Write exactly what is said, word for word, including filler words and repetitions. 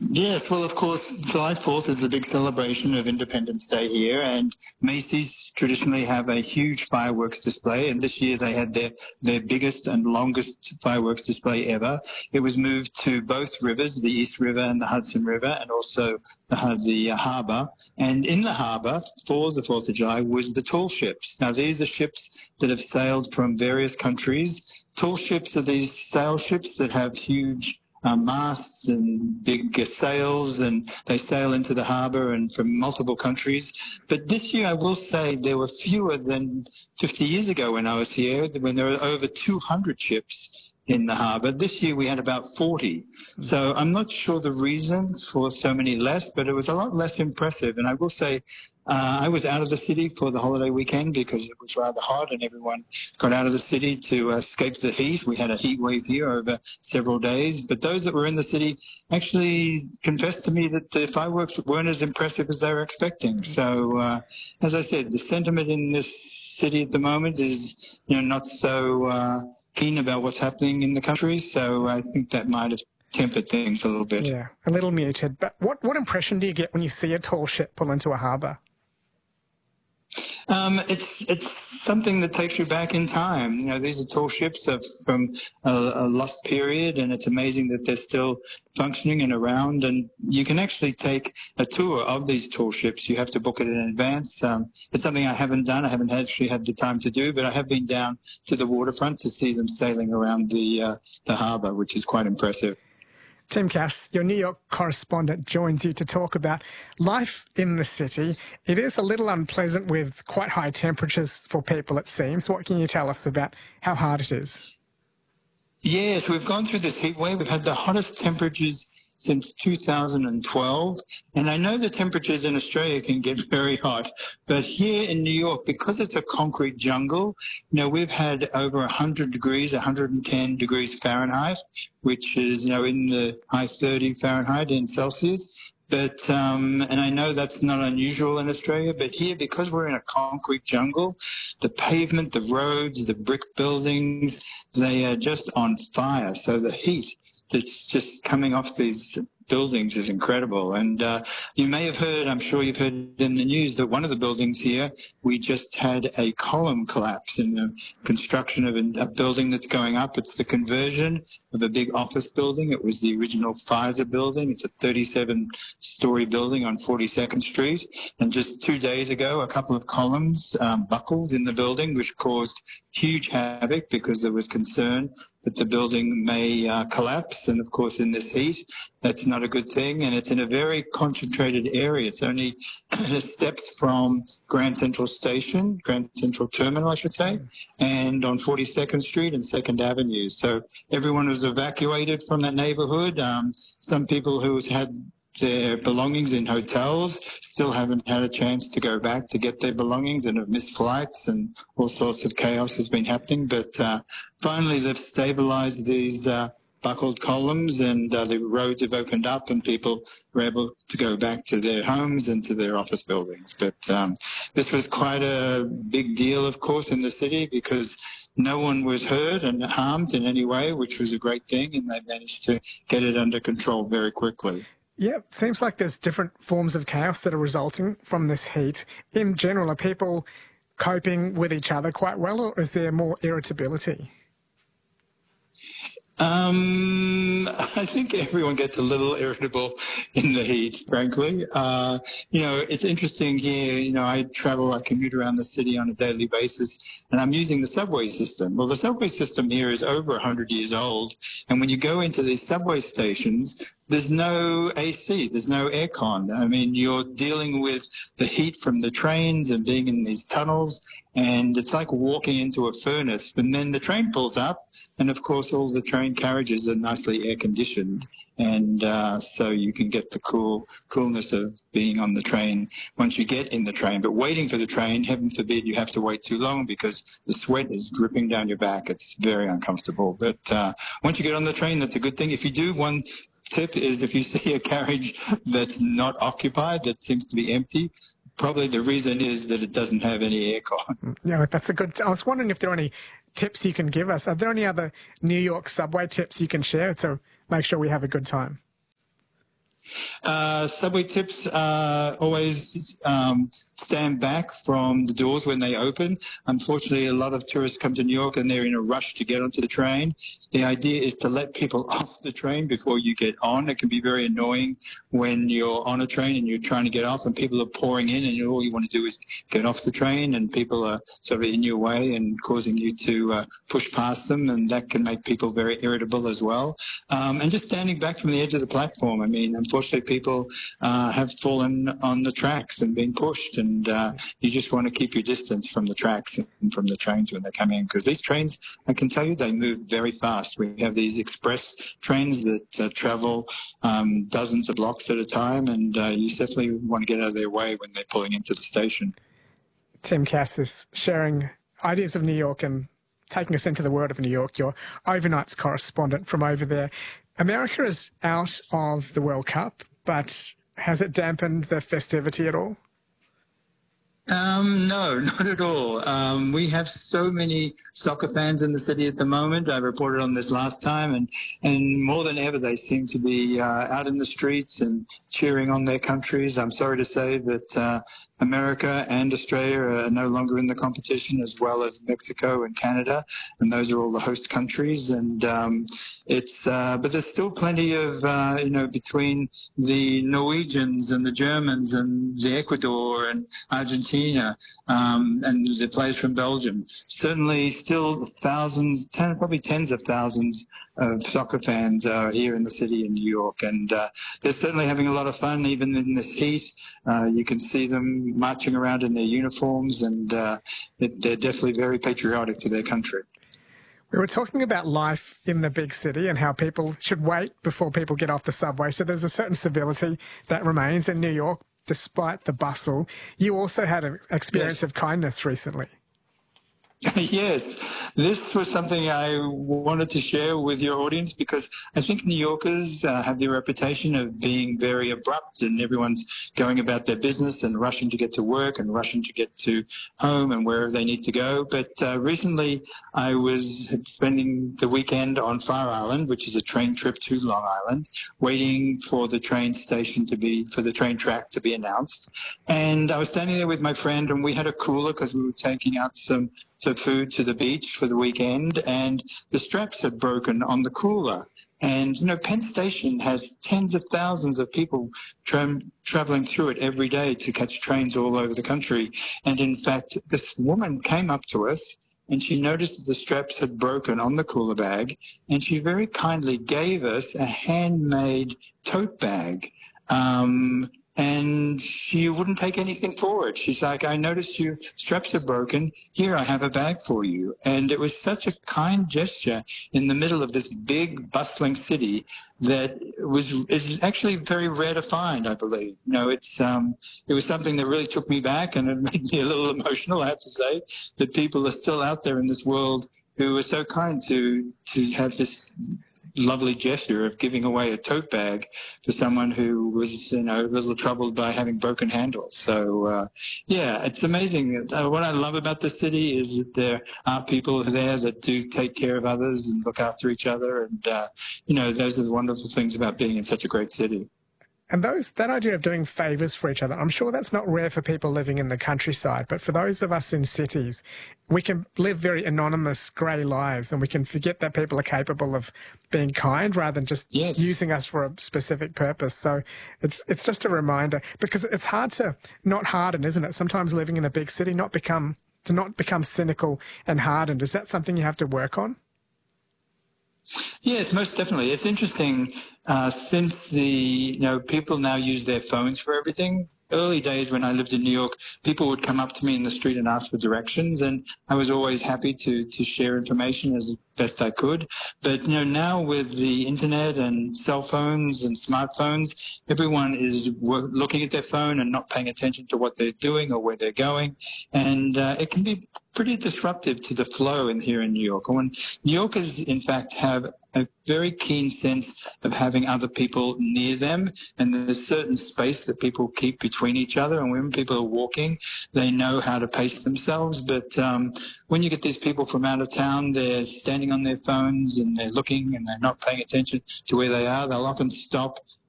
Yes, well, of course, July fourth is the big celebration of Independence Day here, and Macy's traditionally have a huge fireworks display, and this year they had their, their biggest and longest fireworks display ever. It was moved to both rivers, the East River and the Hudson River, and also the, the harbour. And in the harbour, for the fourth of July, was the tall ships. Now, these are ships that have sailed from various countries. Tall ships are these sail ships that have huge Uh, masts and big uh, sails, and they sail into the harbour and from multiple countries. But this year, I will say, there were fewer than fifty years ago when I was here, when there were over two hundred ships in the harbour. This year we had about forty. So I'm not sure the reason for so many less, but it was a lot less impressive. And I will say, uh, I was out of the city for the holiday weekend because it was rather hot and everyone got out of the city to escape the heat. We had a heat wave here over several days, but those that were in the city actually confessed to me that the fireworks weren't as impressive as they were expecting. So, uh, as I said, the sentiment in this city at the moment is, you know, not so uh, keen about what's happening in the country. So I think that might have tempered things a little bit. Yeah, a little muted. But what, what impression do you get when you see a tall ship pull into a harbour? Um, it's it's something that takes you back in time. You know, these are tall ships of, from a, a lost period, and it's amazing that they're still functioning and around. And you can actually take a tour of these tall ships. You have to book it in advance. Um, it's something I haven't done. I haven't actually had the time to do, but I have been down to the waterfront to see them sailing around the uh, the harbour, which is quite impressive. Tim Cass, your New York correspondent, joins you to talk about life in the city. It is a little unpleasant with quite high temperatures for people, it seems. What can you tell us about how hard it is? Yes, we've gone through this heat wave. We've had the hottest temperatures since two thousand twelve. And I know the temperatures in Australia can get very hot, but here in New York, because it's a concrete jungle, you know, we've had over one hundred degrees, one hundred ten degrees Fahrenheit, which is, you know, in the high thirty Fahrenheit in Celsius. But, um, and I know that's not unusual in Australia, but here, because we're in a concrete jungle, the pavement, the roads, the brick buildings, they are just on fire. So the heat that's just coming off these buildings is incredible. And uh, you may have heard, I'm sure you've heard in the news, that one of the buildings here, we just had a column collapse in the construction of a, a building that's going up. It's the conversion of a big office building. It was the original Pfizer building. It's a thirty-seven story building on forty-second Street. And just two days ago, a couple of columns um, buckled in the building, which caused huge havoc because there was concern that the building may uh, collapse. And of course, in this heat, that's not a good thing. And it's in a very concentrated area. It's only steps from Grand Central Station, Grand Central Terminal, I should say, and on forty-second Street and second Avenue. So everyone was evacuated from that neighborhood. Um, some people who had their belongings in hotels still haven't had a chance to go back to get their belongings and have missed flights, and all sorts of chaos has been happening. But uh, finally, they've stabilized these uh, buckled columns, and uh, the roads have opened up, and people were able to go back to their homes and to their office buildings. But um, this was quite a big deal, of course, in the city, because no one was hurt and harmed in any way, which was a great thing, and they managed to get it under control very quickly. Yeah, it seems like there's different forms of chaos that are resulting from this heat. In general, are people coping with each other quite well, or is there more irritability? Um, I think everyone gets a little irritable in the heat, frankly. Uh, you know, it's interesting here, you know, I travel, I commute around the city on a daily basis, and I'm using the subway system. Well, the subway system here is over one hundred years old, and when you go into these subway stations, there's no A C, there's no aircon. I mean, you're dealing with the heat from the trains and being in these tunnels, and it's like walking into a furnace. And then the train pulls up, and of course all the train carriages are nicely air-conditioned, and uh, so you can get the cool coolness of being on the train once you get in the train. But waiting for the train, heaven forbid you have to wait too long because the sweat is dripping down your back. It's very uncomfortable. But uh, once you get on the train, that's a good thing. If you do, one tip is if you see a carriage that's not occupied, that seems to be empty, probably the reason is that it doesn't have any aircon. Yeah, that's a good... I was wondering if there are any tips you can give us. Are there any other New York subway tips you can share to make sure we have a good time? Uh, subway tips uh, always um, stand back from the doors when they open. Unfortunately, a lot of tourists come to New York and they're in a rush to get onto the train. The idea is to let people off the train before you get on. It can be very annoying when you're on a train and you're trying to get off and people are pouring in and all you want to do is get off the train and people are sort of in your way and causing you to uh, push past them, and that can make people very irritable as well. Um, and just standing back from the edge of the platform. I mean, unfortunately, people uh, have fallen on the tracks and been pushed, and uh, you just want to keep your distance from the tracks and from the trains when they come in, because these trains, I can tell you, they move very fast. We have these express trains that uh, travel um, dozens of blocks at a time, and uh, you definitely want to get out of their way when they're pulling into the station. Tim Cass is sharing ideas of New York and taking us into the world of New York, your overnights correspondent from over there. America is out of the World Cup, but has it dampened the festivity at all? Um, no, not at all. Um, we have so many soccer fans in the city at the moment. I reported on this last time, and, and more than ever, they seem to be uh, out in the streets and cheering on their countries. I'm sorry to say that uh, America and Australia are no longer in the competition, as well as Mexico and Canada, and those are all the host countries. And um, it's, uh, but there's still plenty of, uh, you know, between the Norwegians and the Germans and the Ecuador and Argentina um, and the players from Belgium. Certainly, still thousands, ten, probably tens of thousands of soccer fans are here in the city in New York, and uh, they're certainly having a lot of fun even in this heat. Uh, you can see them marching around in their uniforms, and uh, they're definitely very patriotic to their country. We were talking about life in the big city and how people should wait before people get off the subway, so there's a certain civility that remains in New York despite the bustle. You also had an experience yes. of kindness recently. Yes, this was something I wanted to share with your audience, because I think New Yorkers uh, have the reputation of being very abrupt, and everyone's going about their business and rushing to get to work and rushing to get to home and wherever they need to go. But uh, recently I was spending the weekend on Fire Island, which is a train trip to Long Island, waiting for the train station to be, for the train track to be announced. And I was standing there with my friend, and we had a cooler because we were taking out some to food to the beach for the weekend, and the straps had broken on the cooler. And, you know, Penn Station has tens of thousands of people tra traveling through it every day to catch trains all over the country. And in fact, this woman came up to us and she noticed that the straps had broken on the cooler bag, and she very kindly gave us a handmade tote bag. Um, And she wouldn't take anything for it. She's like, I noticed your straps are broken. Here, I have a bag for you. And it was such a kind gesture in the middle of this big, bustling city that was is actually very rare to find, I believe. You know, it's um, it was something that really took me back, and it made me a little emotional, I have to say, that people are still out there in this world who are so kind to to have this lovely gesture of giving away a tote bag to someone who was, you know, a little troubled by having broken handles. So, uh, yeah, it's amazing. Uh, what I love about the city is that there are people there that do take care of others and look after each other. And, uh, you know, those are the wonderful things about being in such a great city. And those that idea of doing favours for each other, I'm sure that's not rare for people living in the countryside, but for those of us in cities, we can live very anonymous, grey lives, and we can forget that people are capable of being kind rather than just yes. using us for a specific purpose. So it's it's just a reminder, because it's hard to not harden, isn't it? Sometimes living in a big city, not become to not become cynical and hardened. Is that something you have to work on? Yes, most definitely. It's interesting, uh, since the, you know, people now use their phones for everything. Early days when I lived in New York, people would come up to me in the street and ask for directions, and I was always happy to, to share information as best I could. But, you know, now with the internet and cell phones and smartphones, everyone is looking at their phone and not paying attention to what they're doing or where they're going. And uh, it can be pretty disruptive to the flow in here in New York. When New Yorkers, in fact, have a very keen sense of having other people near them, and there's certain space that people keep between each other. And when people are walking, they know how to pace themselves. But um, when you get these people from out of town, they're standing on their phones and they're looking and they're not paying attention to where they are. They'll often stop